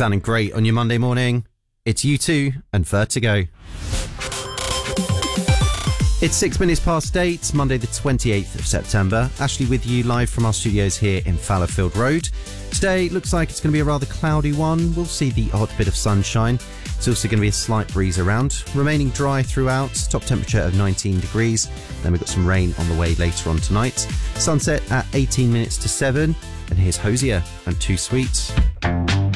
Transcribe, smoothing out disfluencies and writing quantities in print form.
Sounding great on your Monday morning. It's U2 and Vertigo. It's 6 minutes past 8, Monday the 28th of September. Ashley with you live from our studios here in Fallowfield Road. Today looks like it's going to be a rather cloudy one. We'll see the odd bit of sunshine. It's also going to be a slight breeze around. Remaining dry throughout, top temperature of 19 degrees. Then we've got some rain on the way later on tonight. Sunset at 18 minutes to 7. And here's Hosier and Too Sweet.